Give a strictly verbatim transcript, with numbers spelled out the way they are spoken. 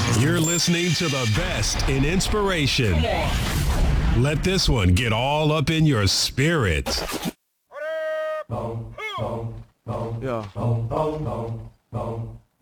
You're listening to the best in inspiration. Let this one get all up in your spirit. Yeah.